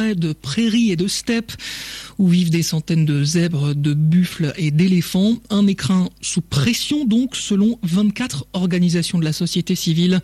forêts, de prairies et de steppes où vivent des centaines de zèbres, de buffles et d'éléphants. Un écrin sous pression donc, selon 24 organisations de la société civile.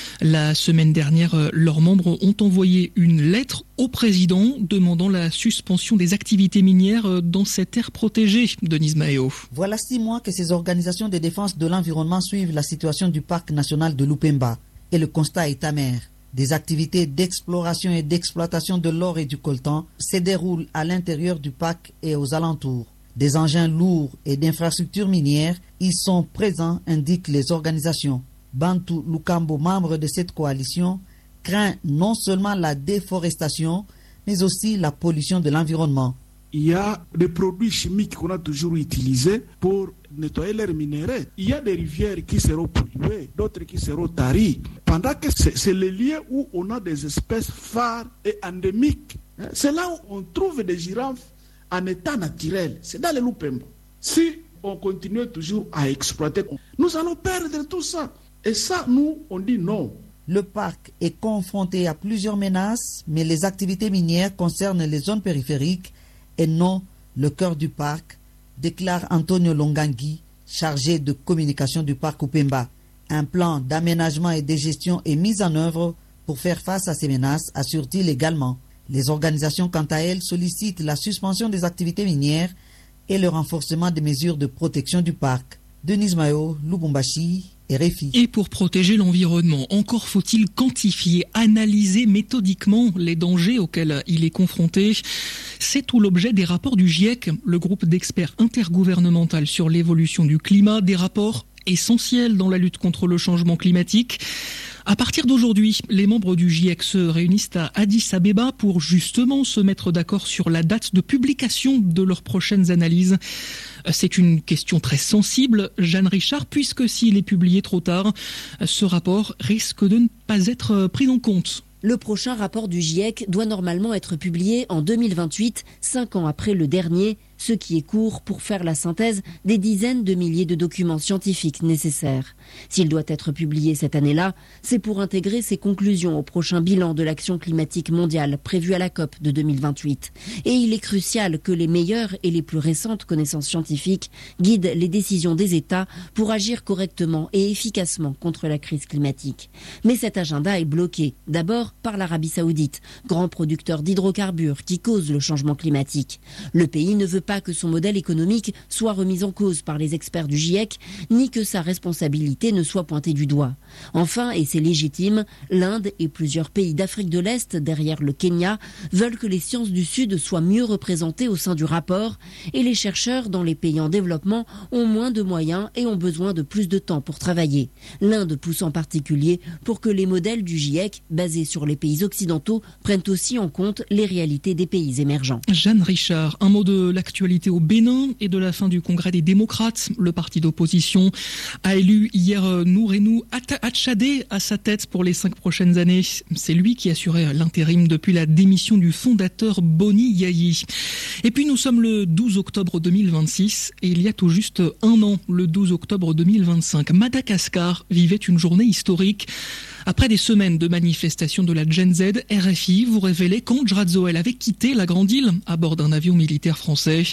La semaine dernière, leurs membres ont envoyé une lettre au président demandant la suspension des activités minières dans cette aire protégée. Denise Maheo. Voilà 6 mois que ces organisations de défense de l'environnement suivent la situation du parc national de Lupemba. Et le constat est amer. Des activités d'exploration et d'exploitation de l'or et du coltan se déroulent à l'intérieur du parc et aux alentours. Des engins lourds et d'infrastructures minières y sont présents, indiquent les organisations. Bantu Lukambo, membre de cette coalition, craint non seulement la déforestation, mais aussi la pollution de l'environnement. Il y a des produits chimiques qu'on a toujours utilisés pour nettoyer l'air minéraux. Il y a des rivières qui seront polluées, d'autres qui seront taries. Pendant que c'est le lieu où on a des espèces phares et endémiques. C'est là où on trouve des girafes en état naturel. C'est dans les Lupemba. Si on continue toujours à exploiter, nous allons perdre tout ça. Et ça, nous, on dit non. Le parc est confronté à plusieurs menaces, mais les activités minières concernent les zones périphériques et non le cœur du parc, déclare Antonio Longangi, chargé de communication du parc Upemba. Un plan d'aménagement et de gestion est mis en œuvre pour faire face à ces menaces, assure-t-il également. Les organisations, quant à elles, sollicitent la suspension des activités minières et le renforcement des mesures de protection du parc. Denise Maheo, Lubumbashi, RFI. Et pour protéger l'environnement, encore faut-il quantifier, analyser méthodiquement les dangers auxquels il est confronté. C'est tout l'objet des rapports du GIEC, le groupe d'experts intergouvernemental sur l'évolution du climat, des rapports essentiels dans la lutte contre le changement climatique. À partir d'aujourd'hui, les membres du GIEC se réunissent à Addis Abeba pour justement se mettre d'accord sur la date de publication de leurs prochaines analyses. C'est une question très sensible, Jeanne Richard, puisque s'il est publié trop tard, ce rapport risque de ne pas être pris en compte. Le prochain rapport du GIEC doit normalement être publié en 2028, 5 ans après le dernier, ce qui est court pour faire la synthèse des dizaines de milliers de documents scientifiques nécessaires. S'il doit être publié cette année-là, c'est pour intégrer ses conclusions au prochain bilan de l'action climatique mondiale prévu à la COP de 2028. Et il est crucial que les meilleures et les plus récentes connaissances scientifiques guident les décisions des États pour agir correctement et efficacement contre la crise climatique. Mais cet agenda est bloqué, d'abord par l'Arabie Saoudite, grand producteur d'hydrocarbures qui cause le changement climatique. Le pays ne veut pas que son modèle économique soit remis en cause par les experts du GIEC, ni que sa responsabilité ne soit pointée du doigt. Enfin, et c'est légitime, l'Inde et plusieurs pays d'Afrique de l'Est, derrière le Kenya, veulent que les sciences du Sud soient mieux représentées au sein du rapport, et les chercheurs dans les pays en développement ont moins de moyens et ont besoin de plus de temps pour travailler. L'Inde pousse en particulier pour que les modèles du GIEC, basés sur les pays occidentaux, prennent aussi en compte les réalités des pays émergents. Jeanne Richard, un mot de l'actualité au Bénin et de la fin du congrès des démocrates. Le parti d'opposition a élu hier Nourenou Atchadé à sa tête pour les 5 prochaines années. C'est lui qui assurait l'intérim depuis la démission du fondateur Boni Yayi. Et puis nous sommes le 12 octobre 2026 et il y a tout juste un an, le 12 octobre 2025, Madagascar vivait une journée historique. Après des semaines de manifestations de la Gen Z, RFI vous révélait qu'Andra Zoel avait quitté la Grande Île à bord d'un avion militaire français.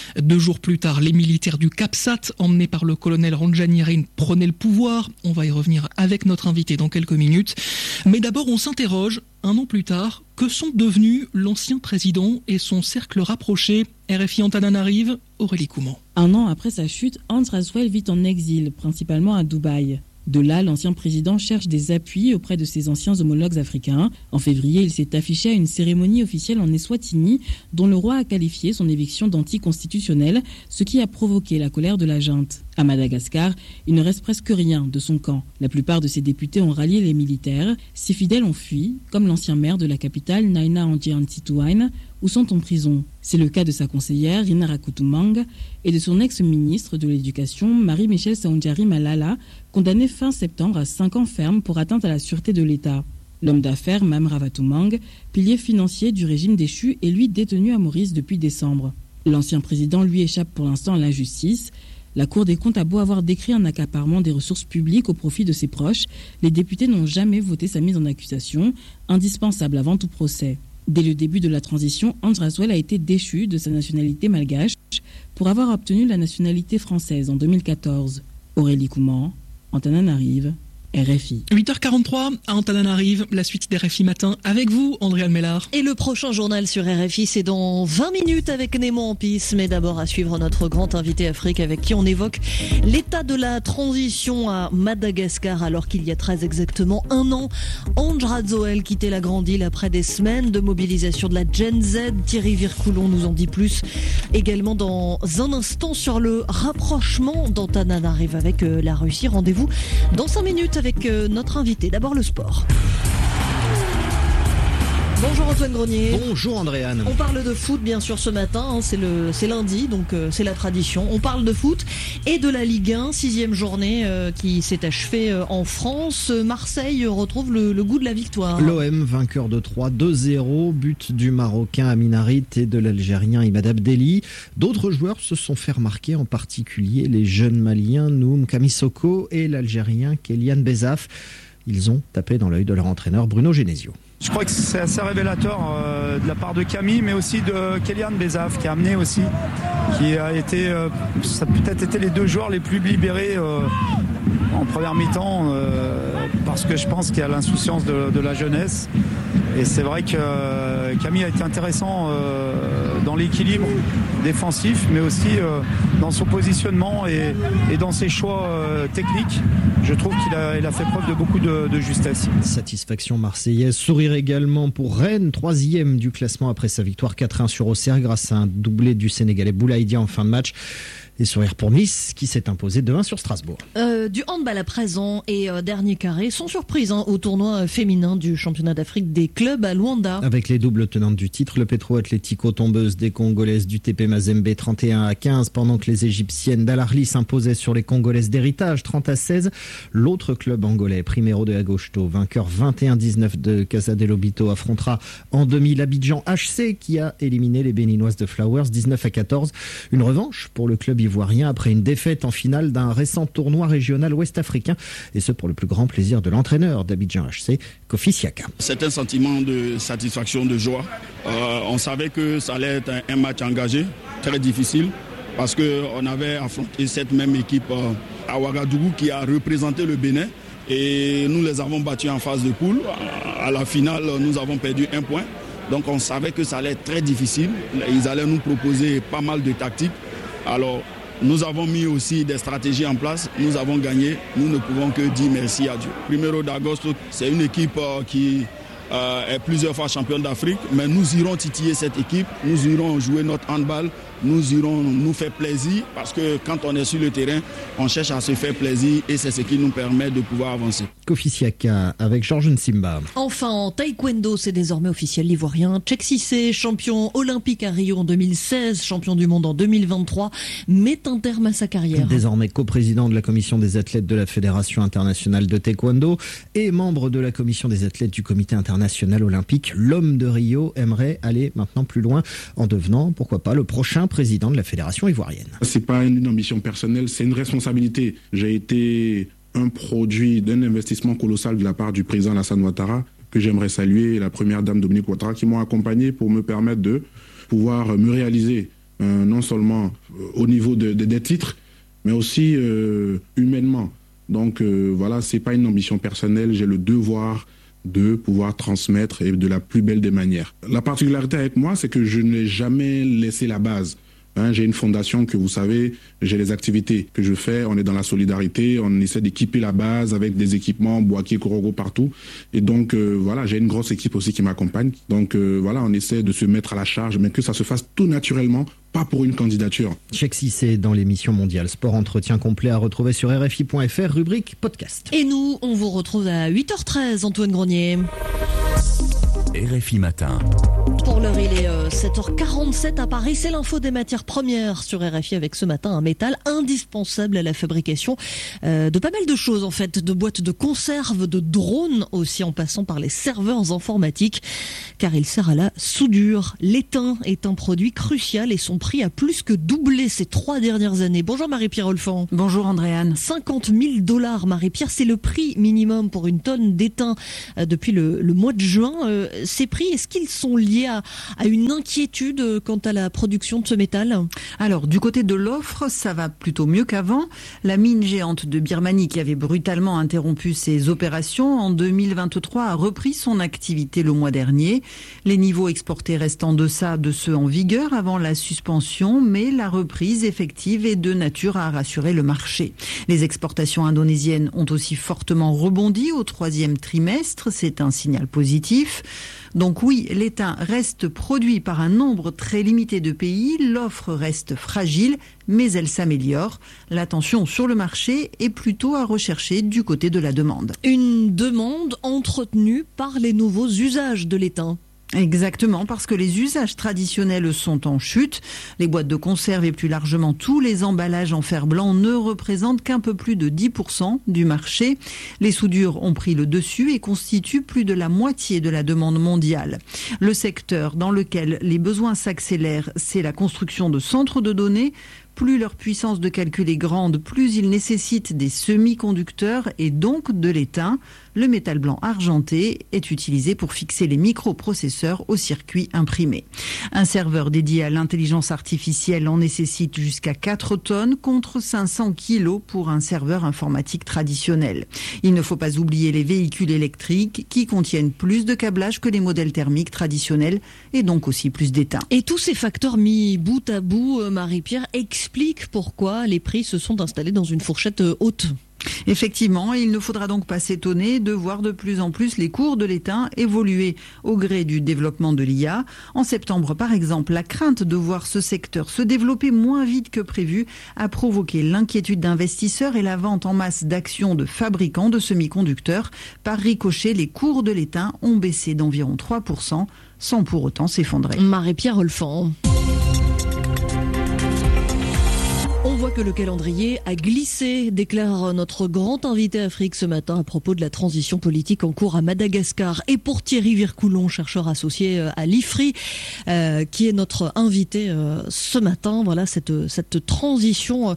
2 jours plus tard, les militaires du CAPSAT, emmenés par le colonel Ranjanirine, prenaient le pouvoir. On va y revenir avec notre invité dans quelques minutes. Mais d'abord, on s'interroge, un an plus tard, que sont devenus l'ancien président et son cercle rapproché? RFI Antananarive, Aurélie Couman. Un an après sa chute, Andra Zoel vit en exil, principalement à Dubaï. De là, l'ancien président cherche des appuis auprès de ses anciens homologues africains. En février, il s'est affiché à une cérémonie officielle en Eswatini, dont le roi a qualifié son éviction d'anticonstitutionnelle, ce qui a provoqué la colère de la junte. À Madagascar, il ne reste presque rien de son camp. La plupart de ses députés ont rallié les militaires. Ses fidèles ont fui, comme l'ancien maire de la capitale, Naina Andjiantituaine, ou sont en prison. C'est le cas de sa conseillère, Rina Rakutumang, et de son ex-ministre de l'Éducation, Marie-Michel Saoundjari Malala, condamné fin septembre à 5 ans ferme pour atteinte à la sûreté de l'État. L'homme d'affaires, Mam Ravatumang, pilier financier du régime déchu, est lui détenu à Maurice depuis décembre. L'ancien président lui échappe pour l'instant à l'injustice. La Cour des comptes a beau avoir décrit un accaparement des ressources publiques au profit de ses proches, les députés n'ont jamais voté sa mise en accusation, indispensable avant tout procès. Dès le début de la transition, Hans Raswell a été déchu de sa nationalité malgache pour avoir obtenu la nationalité française en 2014. Aurélie Couman, Antananarive, RFI. 8h43 à Antananarive, la suite des RFI Matin avec vous, Andréane Mellard. Et le prochain journal sur RFI, c'est dans 20 minutes avec Nemo Ampis. Mais d'abord à suivre notre grand invité Afrique avec qui on évoque l'état de la transition à Madagascar alors qu'il y a très exactement un an. Hans Raswell quittait la grande île après des semaines de mobilisation de la Gen Z. Thierry Vircoulon nous en dit plus. Également dans un instant sur le rapprochement d'Antananarive avec la Russie. Rendez-vous dans 5 minutes avec notre invité. D'abord le sport. Bonjour Antoine Grenier. Bonjour Andréane. On parle de foot bien sûr ce matin, c'est lundi, donc c'est la tradition. On parle de foot et de la Ligue 1, 6e journée qui s'est achevée en France. Marseille retrouve le goût de la victoire. L'OM vainqueur de 2-0, but du Marocain Amin Harit et de l'Algérien Imad Abdelli. D'autres joueurs se sont fait remarquer, en particulier les jeunes Maliens Noum Kamisoko et l'Algérien Kélian Bezaf. Ils ont tapé dans l'œil de leur entraîneur Bruno Genesio. Je crois que c'est assez révélateur de la part de Camille, mais aussi de Kélian Bezaf qui a amené aussi, qui a été, ça a peut-être été les deux joueurs les plus libérés en première mi-temps, parce que je pense qu'il y a l'insouciance de la jeunesse. Et c'est vrai que Camille a été intéressant dans l'équilibre défensif, mais aussi dans son positionnement et dans ses choix techniques. Je trouve qu'il a fait preuve de beaucoup de justesse. Satisfaction marseillaise, sourire également pour Rennes, 3e du classement après sa victoire 4-1 sur Auxerre grâce à un doublé du Sénégalais Boulaïdia en fin de match. Et sourire pour Nice qui s'est imposé 2-1 sur Strasbourg. Du handball à présent et dernier carré, sans surprise au tournoi féminin du championnat d'Afrique des clubs à Luanda. Avec les doubles tenantes du titre, le Petro Atlético tombeuse des Congolaises du TP Mazembe 31-15, pendant que les Égyptiennes d'Al Ahly s'imposaient sur les Congolaises d'Héritage 30-16. L'autre club angolais, Primeiro de Agosto, vainqueur 21-19 de Casa de Lobito, affrontera en demi l'Abidjan HC qui a éliminé les Béninoises de Flowers 19-14. Une revanche pour le club ivoirien après une défaite en finale d'un récent tournoi régional ouest-africain, et ce pour le plus grand plaisir de l'entraîneur d'Abidjan HC, Kofi Siaka. C'est un sentiment de satisfaction, de joie. On savait que ça allait être un match engagé, très difficile, parce qu'on avait affronté cette même équipe à Ouagadougou qui a représenté le Bénin, et nous les avons battus en phase de poule. À la finale, nous avons perdu 1 point, donc on savait que ça allait être très difficile. Ils allaient nous proposer pas mal de tactiques. Alors, nous avons mis aussi des stratégies en place, nous avons gagné, nous ne pouvons que dire merci à Dieu. Primeiro d'Agosto, c'est une équipe qui est plusieurs fois championne d'Afrique, mais nous irons titiller cette équipe, nous irons jouer notre handball, nous irons nous faire plaisir, parce que quand on est sur le terrain, on cherche à se faire plaisir et c'est ce qui nous permet de pouvoir avancer. Kofi Siaka avec Georges Nsimba. Enfin, en taekwondo, c'est désormais officiel, l'Ivoirien Tchèque Cissé, champion olympique à Rio en 2016, champion du monde en 2023, met un terme à sa carrière. Désormais coprésident de la commission des athlètes de la Fédération internationale de taekwondo et membre de la commission des athlètes du comité international olympique, l'homme de Rio aimerait aller maintenant plus loin en devenant, pourquoi pas, le prochain président de la fédération ivoirienne. C'est pas une ambition personnelle, c'est une responsabilité. J'ai été un produit d'un investissement colossal de la part du président Alassane Ouattara, que j'aimerais saluer, et la première dame Dominique Ouattara, qui m'ont accompagné pour me permettre de pouvoir me réaliser, non seulement au niveau des titres, mais aussi humainement. Donc voilà, c'est pas une ambition personnelle, j'ai le devoir de pouvoir transmettre et de la plus belle des manières. La particularité avec moi, c'est que je n'ai jamais laissé la base. J'ai une fondation que vous savez, j'ai les activités que je fais, on est dans la solidarité, on essaie d'équiper la base avec des équipements, Boaké, Korogo partout. Et donc voilà, j'ai une grosse équipe aussi qui m'accompagne. Donc voilà, on essaie de se mettre à la charge, mais que ça se fasse tout naturellement, pas pour une candidature. Tchèque Cissé dans l'émission Mondiale Sport, entretien complet à retrouver sur RFI.fr, rubrique podcast. Et nous, on vous retrouve à 8h13, Antoine Grenier. RFI Matin. Pour le Il est 7h47 à Paris, c'est l'info des matières premières sur RFI avec ce matin un métal indispensable à la fabrication de pas mal de choses en fait, de boîtes de conserve, de drones aussi en passant par les serveurs informatiques car il sert à la soudure. L'étain est un produit crucial et son prix a plus que doublé ces 3 dernières années. Bonjour Marie-Pierre Olfan. Bonjour Andréane. $50 000 Marie-Pierre, c'est le prix minimum pour une tonne d'étain depuis le mois de juin. Ces prix, est-ce qu'ils sont liés à une inquiétude quant à la production de ce métal? Alors, du côté de l'offre, ça va plutôt mieux qu'avant. La mine géante de Birmanie, qui avait brutalement interrompu ses opérations en 2023, a repris son activité le mois dernier. Les niveaux exportés restent en deçà de ceux en vigueur avant la suspension, mais la reprise effective est de nature à rassurer le marché. Les exportations indonésiennes ont aussi fortement rebondi au 3e trimestre. C'est un signal positif. Donc oui, l'étain reste produit par un nombre très limité de pays, l'offre reste fragile, mais elle s'améliore. La tension sur le marché est plutôt à rechercher du côté de la demande. Une demande entretenue par les nouveaux usages de l'étain. Exactement, parce que les usages traditionnels sont en chute. Les boîtes de conserve et plus largement tous les emballages en fer blanc ne représentent qu'un peu plus de 10% du marché. Les soudures ont pris le dessus et constituent plus de la moitié de la demande mondiale. Le secteur dans lequel les besoins s'accélèrent, c'est la construction de centres de données. Plus leur puissance de calcul est grande, plus ils nécessitent des semi-conducteurs et donc de l'étain. Le métal blanc argenté est utilisé pour fixer les microprocesseurs au circuit imprimé. Un serveur dédié à l'intelligence artificielle en nécessite jusqu'à 4 tonnes contre 500 kilos pour un serveur informatique traditionnel. Il ne faut pas oublier les véhicules électriques qui contiennent plus de câblage que les modèles thermiques traditionnels et donc aussi plus d'étain. Et tous ces facteurs mis bout à bout, Marie-Pierre, expliquent pourquoi les prix se sont installés dans une fourchette haute. Effectivement, il ne faudra donc pas s'étonner de voir de plus en plus les cours de l'étain évoluer au gré du développement de l'IA. En septembre, par exemple, la crainte de voir ce secteur se développer moins vite que prévu a provoqué l'inquiétude d'investisseurs et la vente en masse d'actions de fabricants de semi-conducteurs. Par ricochet, les cours de l'étain ont baissé d'environ 3%, sans pour autant s'effondrer. Marie-Pierre Olfan. On voit que le calendrier a glissé, déclare notre grand invité Afrique ce matin à propos de la transition politique en cours à Madagascar. Et pour Thierry Vircoulon, chercheur associé à l'IFRI, qui est notre invité ce matin, voilà, cette transition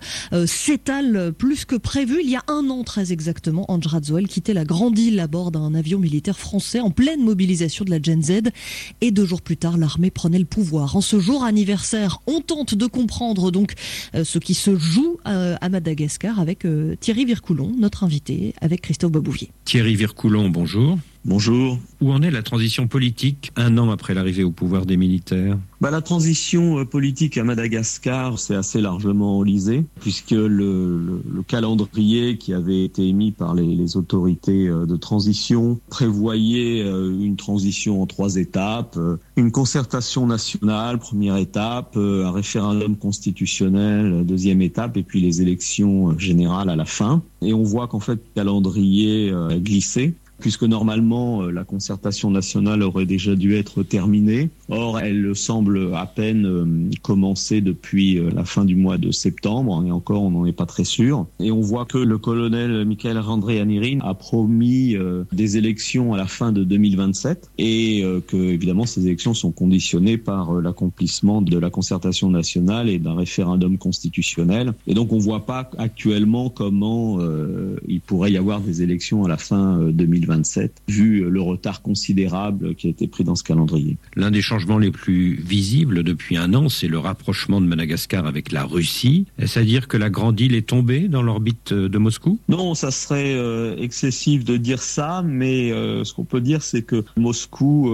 s'étale plus que prévu. Il y a 1 an très exactement, André Rajoelina quittait la Grande Île à bord d'un avion militaire français en pleine mobilisation de la Gen Z. Et 2 jours plus tard, l'armée prenait le pouvoir. En ce jour anniversaire, on tente de comprendre donc ce qui se joue à Madagascar avec Thierry Vircoulon, notre invité, avec Christophe Babouvier. Thierry Vircoulon, bonjour. Bonjour. Où en est la transition politique 1 an après l'arrivée au pouvoir des militaires ? La transition politique à Madagascar, c'est assez largement enlisé, puisque le calendrier qui avait été émis par les autorités de transition prévoyait une transition en 3 étapes, une concertation nationale, première étape, un référendum constitutionnel, deuxième étape, et puis les élections générales à la fin. Et on voit qu'en fait, le calendrier a glissé, puisque normalement la concertation nationale aurait déjà dû être terminée. Or, elle semble à peine commencer depuis la fin du mois de septembre, et encore on n'en est pas très sûr. Et on voit que le colonel Michael Randrianirina a promis des élections à la fin de 2027, et que évidemment ces élections sont conditionnées par l'accomplissement de la concertation nationale et d'un référendum constitutionnel. Et donc on ne voit pas actuellement comment il pourrait y avoir des élections à la fin 2027, vu le retard considérable qui a été pris dans ce calendrier. L'un des changements les plus visibles depuis 1 an, c'est le rapprochement de Madagascar avec la Russie. Est-ce à dire que la Grande Île est tombée dans l'orbite de Moscou ? Non, ça serait excessif de dire ça, mais ce qu'on peut dire, c'est que Moscou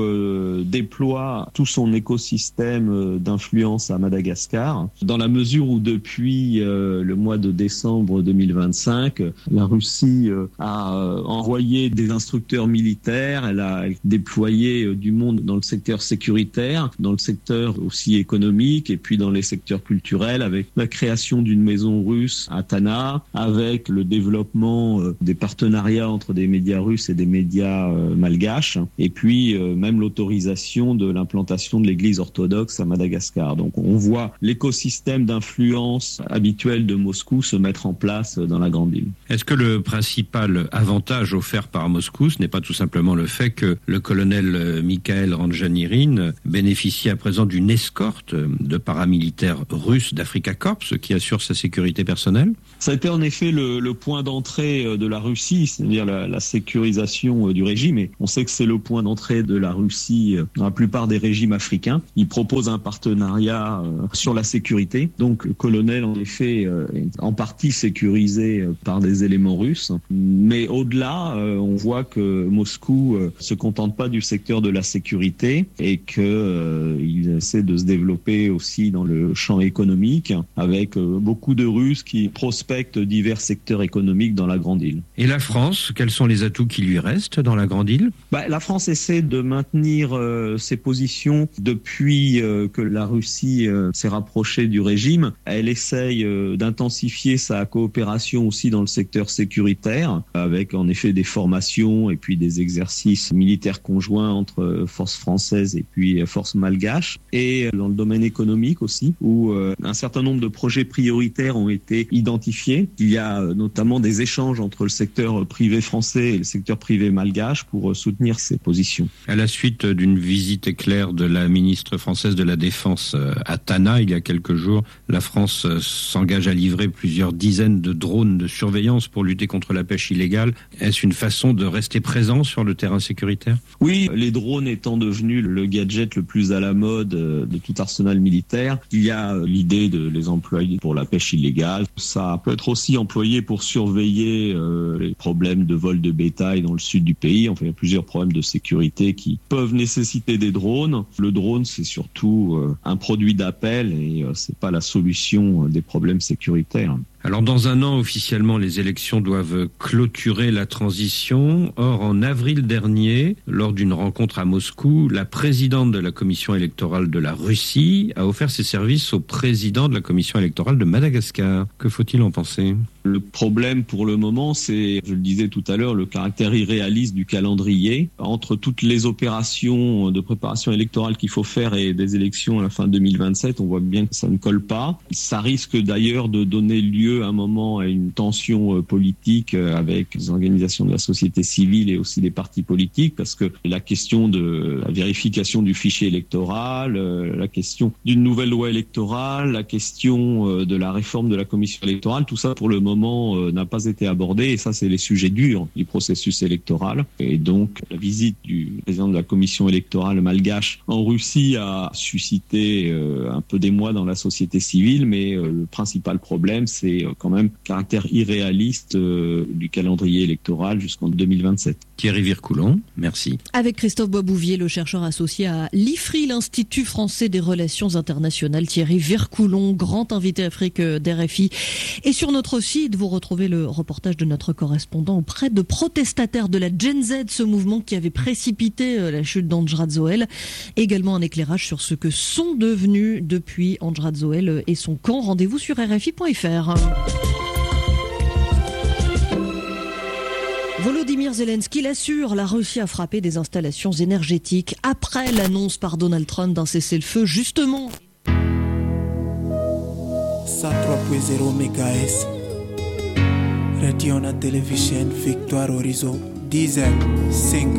déploie tout son écosystème d'influence à Madagascar, dans la mesure où depuis le mois de décembre 2025, la Russie a envoyé des instructeurs militaires, elle a déployé du monde dans le secteur sécuritaire, dans le secteur aussi économique et puis dans les secteurs culturels avec la création d'une maison russe à Tana, avec le développement des partenariats entre des médias russes et des médias malgaches et puis même l'autorisation de l'implantation de l'église orthodoxe à Madagascar. Donc on voit l'écosystème d'influence habituel de Moscou se mettre en place dans la grande île. Est-ce que le principal avantage offert par Moscou, ce n'est pas tout simplement le fait que le colonel Mikhail Ranjanirin bénéficie à présent d'une escorte de paramilitaires russes d'Africa Corps qui assure sa sécurité personnelle? Ça a été en effet le point d'entrée de la Russie, c'est-à-dire la sécurisation du régime. Et on sait que c'est le point d'entrée de la Russie dans la plupart des régimes africains. Ils proposent un partenariat sur la sécurité. Donc le colonel, en effet, est en partie sécurisé par des éléments russes. Mais au-delà, on voit que Moscou se contente pas du secteur de la sécurité et qu'il essaie de se développer aussi dans le champ économique avec beaucoup de Russes qui prospèrent divers secteurs économiques dans la grande île. Et la France, quels sont les atouts qui lui restent dans la grande île? La France essaie de maintenir ses positions depuis que la Russie s'est rapprochée du régime. Elle essaye d'intensifier sa coopération aussi dans le secteur sécuritaire, avec en effet des formations et puis des exercices militaires conjoints entre forces françaises et puis forces malgaches. Et dans le domaine économique aussi, où un certain nombre de projets prioritaires ont été identifiés. Il y a notamment des échanges entre le secteur privé français et le secteur privé malgache pour soutenir ces positions. À la suite d'une visite éclair de la ministre française de la Défense à Tana, il y a quelques jours, la France s'engage à livrer plusieurs dizaines de drones de surveillance pour lutter contre la pêche illégale. Est-ce une façon de rester présent sur le terrain sécuritaire? Oui, les drones étant devenus le gadget le plus à la mode de tout arsenal militaire, il y a l'idée de les employer pour la pêche illégale. Ça peut être aussi employé pour surveiller les problèmes de vol de bétail dans le sud du pays. Enfin, il y a plusieurs problèmes de sécurité qui peuvent nécessiter des drones. Le drone, c'est surtout un produit d'appel et c'est pas la solution des problèmes sécuritaires. Alors dans un an, officiellement, les élections doivent clôturer la transition. Or, en avril dernier, lors d'une rencontre à Moscou, la présidente de la commission électorale de la Russie a offert ses services au président de la commission électorale de Madagascar. Que faut-il en penser ? Le problème pour le moment, c'est, je le disais tout à l'heure, le caractère irréaliste du calendrier. Entre toutes les opérations de préparation électorale qu'il faut faire et des élections à la fin 2027, on voit bien que ça ne colle pas. Ça risque d'ailleurs de donner lieu à un moment à une tension politique avec les organisations de la société civile et aussi des partis politiques, parce que la question de la vérification du fichier électoral, la question d'une nouvelle loi électorale, la question de la réforme de la commission électorale, tout ça pour le moment n'a pas été abordé, et ça c'est les sujets durs du processus électoral. Et donc la visite du président de la commission électorale malgache en Russie a suscité un peu d'émoi dans la société civile, mais le principal problème c'est quand même le caractère irréaliste du calendrier électoral jusqu'en 2027. Thierry Vircoulon, merci. Avec Christophe Boisbouvier, le chercheur associé à l'IFRI, l'Institut français des relations internationales, Thierry Vircoulon, grand invité Afrique d'RFI. Et sur notre site, vous retrouvez le reportage de notre correspondant auprès de protestataires de la Gen Z, ce mouvement qui avait précipité la chute d'Andjra Zoel. Également un éclairage sur ce que sont devenus depuis Andjra Zoel et son camp. Rendez-vous sur RFI.fr. Volodymyr Zelensky l'assure, la Russie a frappé des installations énergétiques après l'annonce par Donald Trump d'un cessez-le-feu, justement. 103.0 MHz Radio na Television Victoire Horizon 10 5